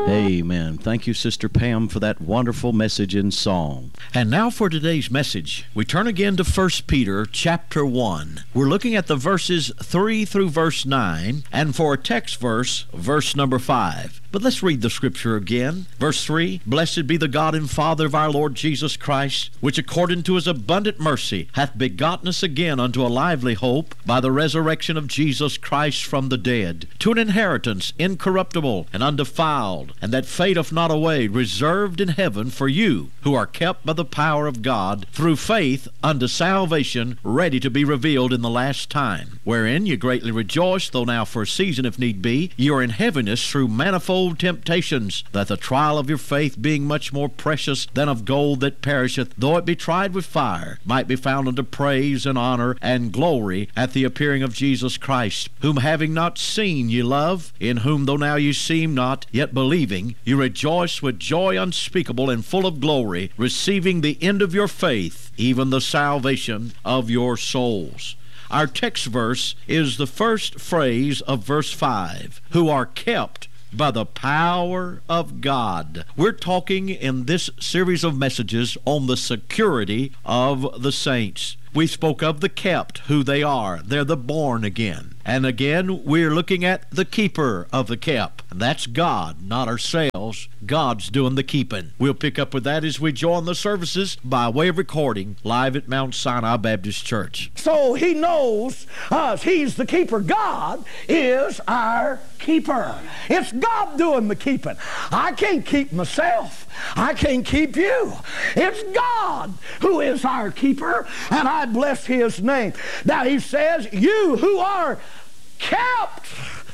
Amen. Thank you, Sister Pam, for that wonderful message in song. And now for today's message. We turn again to 1 Peter chapter 1. We're looking at the verses 3 through verse 9, and for a text verse, verse number 5. But let's read the scripture again. Verse 3, Blessed be the God and Father of our Lord Jesus Christ, which according to his abundant mercy hath begotten us again unto a lively hope by the resurrection of Jesus Christ from the dead, to an inheritance incorruptible and undefiled, and that fadeth not away, reserved in heaven for you, who are kept by the power of God through faith unto salvation, ready to be revealed in the last time, wherein you greatly rejoice, though now for a season, if need be, you are in heaviness through manifold temptations, that the trial of your faith, being much more precious than of gold that perisheth, though it be tried with fire, might be found unto praise and honor and glory at the appearing of Jesus Christ, whom having not seen ye love, in whom though now you see him not, yet believing, you rejoice with joy unspeakable and full of glory, receiving the end of your faith, even the salvation of your souls. Our text verse is the first phrase of verse 5, who are kept by the power of God. We're talking in this series of messages on the security of the saints. We spoke of the kept, who they are. They're the born again. And again, we're looking at the keeper of the kept. And that's God, not ourselves. God's doing the keeping. We'll pick up with that as we join the services by way of recording live at Mount Sinai Baptist Church. So he knows us. He's the keeper. God is our keeper. It's God doing the keeping. I can't keep myself. I can't keep you. It's God who is our keeper, and I bless his name. Now he says, you who are kept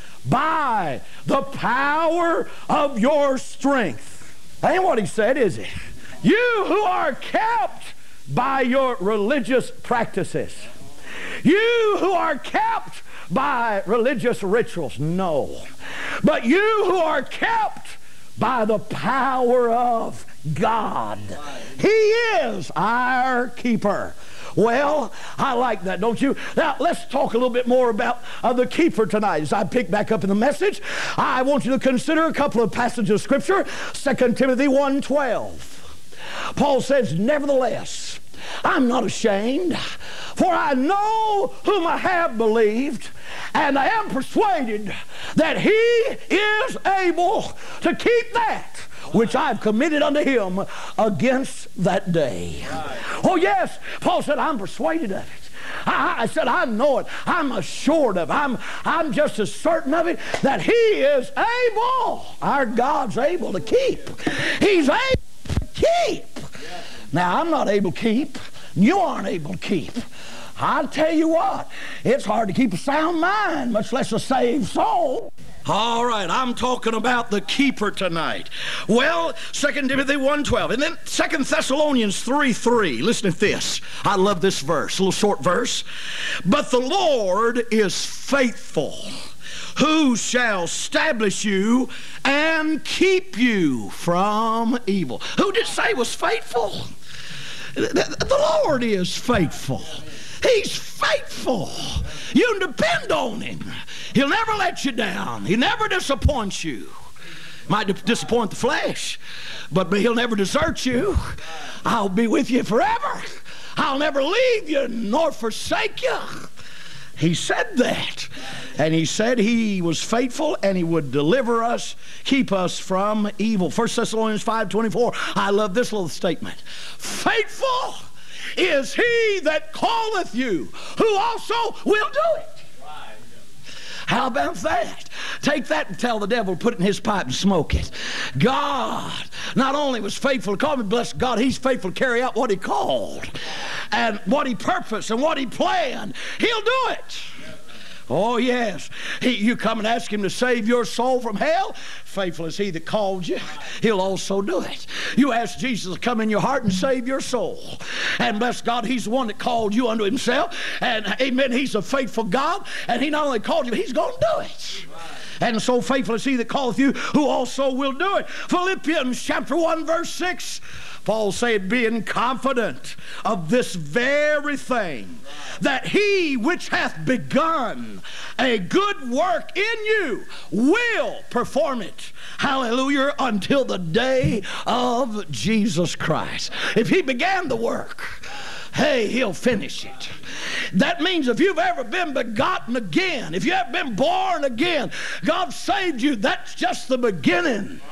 by the power of your strength. That ain't what he said, is it? You who are kept by your religious practices. You who are kept by religious rituals. No. But you who are kept by the power of God. He is our keeper. Well, I like that, don't you? Now, let's talk a little bit more about the keeper tonight. As I pick back up in the message, I want you to consider a couple of passages of Scripture. 2 Timothy 1:12. Paul says, Nevertheless, I'm not ashamed, for I know whom I have believed, and I am persuaded that he is able to keep that which I've committed unto him against that day. Right. Oh yes, Paul said, I'm persuaded of it. I said, I know it. I'm assured of it. I'm just as certain of it that he is able. Our God's able to keep. He's able to keep. Now, I'm not able to keep. You aren't able to keep. I'll tell you what, it's hard to keep a sound mind, much less a saved soul. All right, I'm talking about the keeper tonight. Well, 2 Timothy 1:12, and then 2 Thessalonians 3:3. Listen to this. I love this verse, a little short verse. But the Lord is faithful, who shall establish you and keep you from evil. Who did it say was faithful? The Lord is faithful. He's faithful. You can depend on him. He'll never let you down. He never disappoints you. Might disappoint the flesh, but he'll never desert you. I'll be with you forever. I'll never leave you nor forsake you. He said that. And he said he was faithful and he would deliver us, keep us from evil. 1 Thessalonians 5:24. I love this little statement. Faithful is he that calleth you, who also will do it. How about that? Take that and tell the devil to put it in his pipe and smoke it. God not only was faithful to call me, bless God, he's faithful to carry out what he called and what he purposed and what he planned. He'll do it. Oh, yes. You come and ask him to save your soul from hell. Faithful is he that called you. He'll also do it. You ask Jesus to come in your heart and save your soul. And bless God, he's the one that called you unto himself. And amen, he's a faithful God. And he not only called you, but he's going to do it. And so faithful is he that calleth you, who also will do it. Philippians chapter 1, verse 6. Paul said, being confident of this very thing, that he which hath begun a good work in you will perform it. Hallelujah, until the day of Jesus Christ. If he began the work, hey, he'll finish it. That means if you've ever been begotten again, if you have been born again, God saved you, that's just the beginning.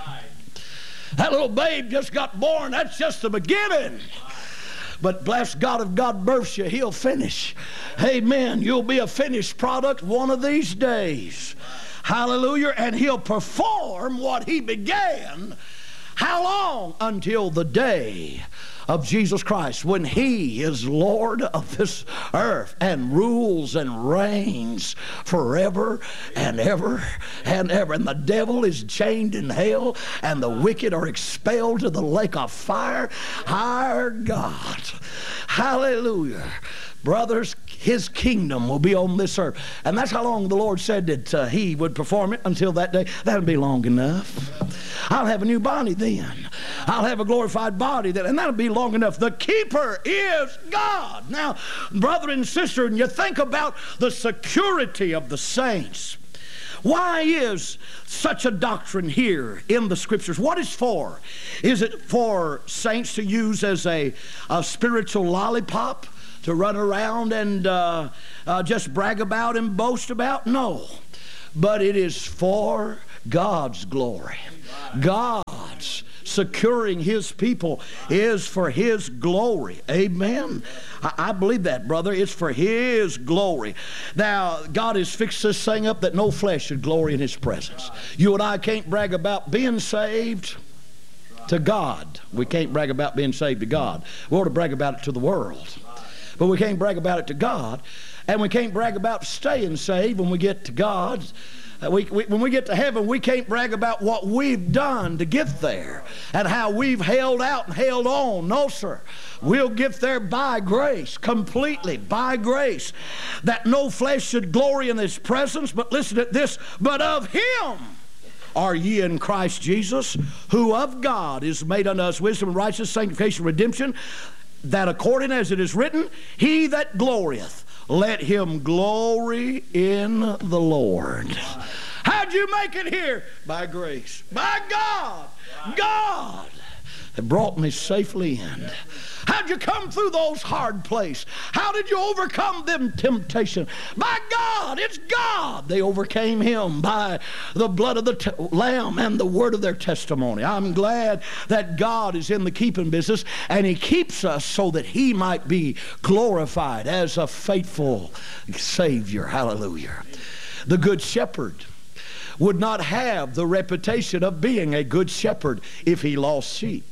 That little babe just got born, that's just the beginning. But bless God, if God births you, he'll finish. Amen. You'll be a finished product one of these days. Hallelujah. And he'll perform what he began. How long? Until the day of Jesus Christ, when he is Lord of this earth and rules and reigns forever and ever and ever. And the devil is chained in hell, and the wicked are expelled to the lake of fire. Our God, hallelujah. Brothers, his kingdom will be on this earth. And that's how long the Lord said that he would perform it, until that day. That'll be long enough. I'll have a new body then. I'll have a glorified body then, and that'll be long enough. The keeper is God. Now, brother and sister, and you think about the security of the saints. Why is such a doctrine here in the Scriptures? What is for? Is it for saints to use as a spiritual lollipop? To run around and just brag about and boast about? No. But it is for God's glory. God's securing his people is for his glory. Amen. I believe that, brother. It's for his glory. Now, God has fixed this thing up that no flesh should glory in his presence. You and I can't brag about being saved to God. We can't brag about being saved to God. We ought to brag about it to the world. But we can't brag about it to God. And we can't brag about staying saved when we get to God. When we get to heaven, we can't brag about what we've done to get there and how we've held out and held on. No, sir. We'll get there by grace, completely by grace. That no flesh should glory in his presence. But listen to this. But of him are ye in Christ Jesus, who of God is made unto us wisdom, righteousness, sanctification, redemption, that according as it is written, he that glorieth, let him glory in the Lord. How'd you make it here? By grace. By God. God that brought me safely in. How'd you come through those hard places? How did you overcome them temptations? By God. It's God. They overcame him by the blood of the Lamb and the word of their testimony. I'm glad that God is in the keeping business, and he keeps us so that he might be glorified as a faithful Savior. Hallelujah. The Good Shepherd would not have the reputation of being a good shepherd if he lost sheep.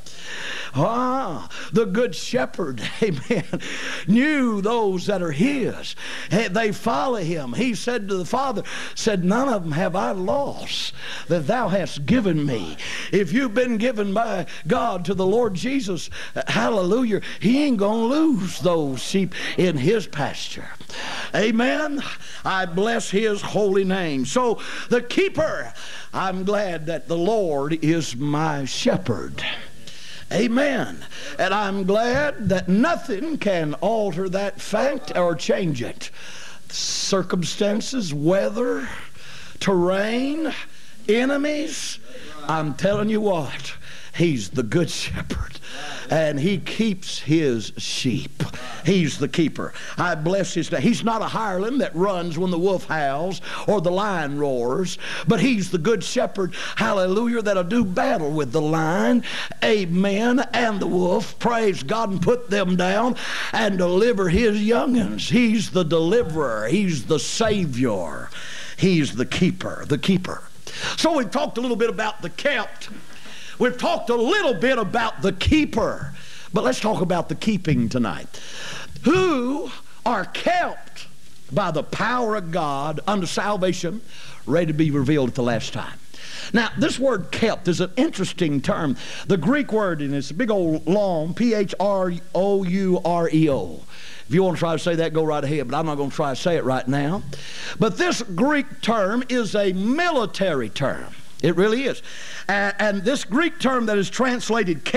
The Good Shepherd, amen, knew those that are his. They follow him. He said to the Father, said, none of them have I lost that thou hast given me. If you've been given by God to the Lord Jesus, hallelujah, he ain't going to lose those sheep in his pasture. Amen. I bless his holy name. So the keeper, I'm glad that the Lord is my shepherd. Amen. And I'm glad that nothing can alter that fact or change it. Circumstances, weather, terrain, enemies, I'm telling you what, he's the Good Shepherd. And he keeps his sheep. He's the keeper. I bless his name. He's not a hireling that runs when the wolf howls or the lion roars, but he's the Good Shepherd, hallelujah, that'll do battle with the lion, amen, and the wolf, praise God, and put them down and deliver his young'uns. He's the deliverer. He's the Savior. He's the keeper, the keeper. So we've talked a little bit about the kept. We've talked a little bit about the keeper, but let's talk about the keeping tonight. Who are kept by the power of God unto salvation, ready to be revealed at the last time. Now, this word kept is an interesting term. The Greek word in it's a big old long, P-H-R-O-U-R-E-O. If you want to try to say that, go right ahead, but I'm not going to try to say it right now. But this Greek term is a military term. It really is. And this Greek term that is translated kept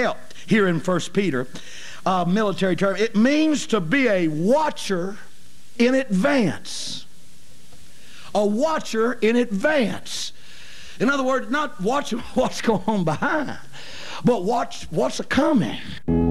here in 1 Peter, military term. It means to be a watcher in advance. A watcher in advance. In other words, not watching what's going on behind, but watch what's a coming.